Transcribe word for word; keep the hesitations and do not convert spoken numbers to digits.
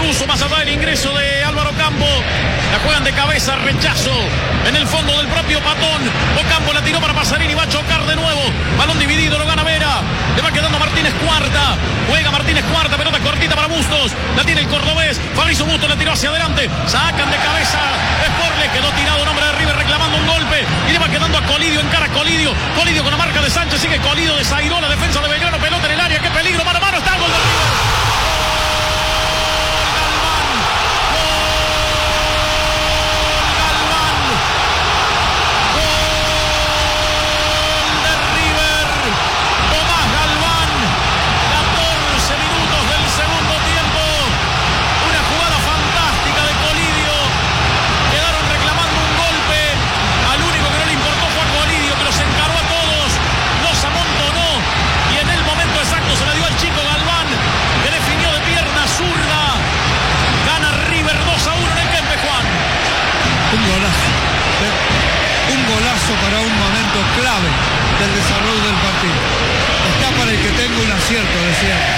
Caruso, más allá del ingreso de Álvaro Campo. La juegan de cabeza, rechazo en el fondo del propio Patón. Ocampo la tiró para Pasarini, va a chocar de nuevo. Balón dividido, lo gana Vera. Le va quedando Martínez Cuarta. Juega Martínez Cuarta, pelota cortita para Bustos. La tiene el cordobés. Fabrizio Bustos la tiró hacia adelante. Sacan de cabeza. Sporle quedó tirado un hombre de River reclamando un golpe. Y le va quedando a Colidio, encara a Colidio. Colidio con la marca de Sánchez. Sigue Colidio, desairó la defensa de Belgrano. Pelota en el área. ¡Qué peligro! Mano a mano. Está el gol de River. Para un momento clave del desarrollo del partido. Está para el que tenga un acierto, decía.